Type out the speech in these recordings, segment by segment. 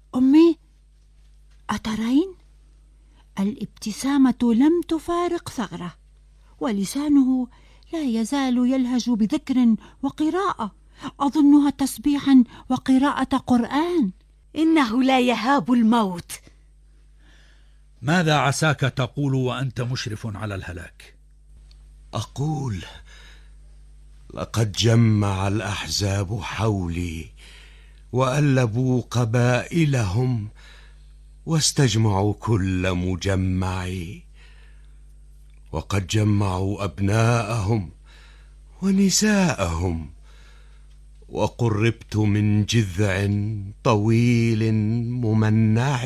أمي، أترين؟ الابتسامة لم تفارق ثغره، ولسانه لا يزال يلهج بذكر وقراءة، أظنها تسبيحا وقراءة قرآن. إنه لا يهاب الموت. ماذا عساك تقول وأنت مشرف على الهلاك؟ أقول: لقد جمع الأحزاب حولي وألبوا قبائلهم واستجمعوا كل مجمعي، وقد جمعوا أبناءهم ونساءهم، وقربت من جذع طويل ممنع.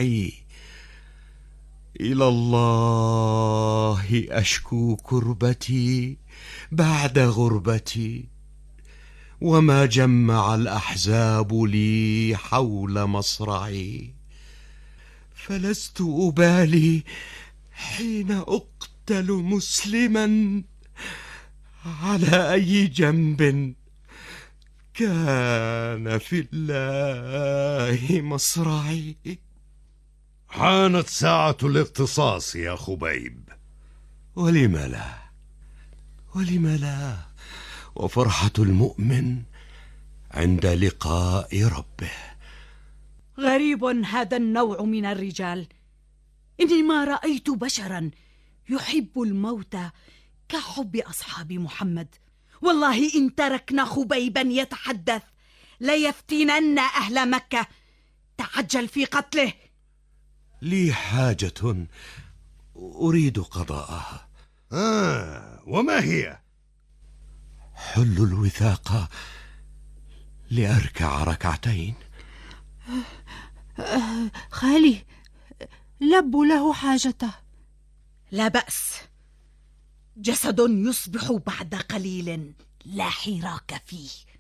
إلى الله أشكو كربتي بعد غربتي، وما جمع الأحزاب لي حول مصرعي، فلست أبالي حين أقتل مسلما على أي جنب كان في الله مصرعي. حانت ساعة الاغتصاص يا خبيب. ولم لا، ولم لا، وفرحة المؤمن عند لقاء ربه. غريب هذا النوع من الرجال. إني ما رأيت بشرا يحب الموت كحب أصحاب محمد. والله إن تركنا خبيبا يتحدث ليفتنن أهل مكة. تعجل في قتله. لي حاجة أريد قضاءها. وما هي؟ حل الوثاق لأركع ركعتين. خالي، لبوا له حاجته. لا بأس، جسد يصبح بعد قليل لا حراك فيه.